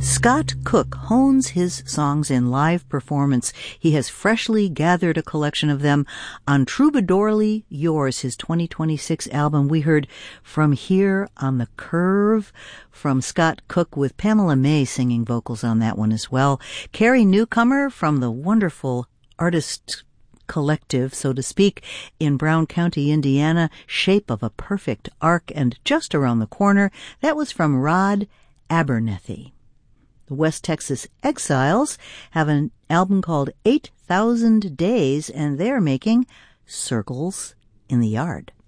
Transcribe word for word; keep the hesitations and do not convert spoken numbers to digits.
Scott Cook hones his songs in live performance. He has freshly gathered a collection of them on Troubadourly Yours, his twenty twenty-six album. We heard From Here on the Curve from Scott Cook, with Pamela May singing vocals on that one as well. Carrie Newcomer from the wonderful artist collective, so to speak, in Brown County, Indiana, Shape of a Perfect Arc. And just around the corner, that was from Rod Abernethy. The West Texas Exiles have an album called eight thousand Days, and they're making Circles in the Yard.